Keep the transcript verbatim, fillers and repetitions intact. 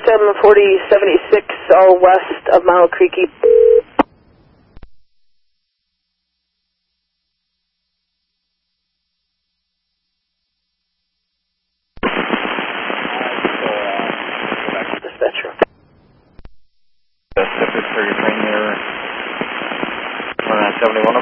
seven forty seventy-six, all west of Mile Creeky. Dispatcher. That's for your train there. one nine seven one.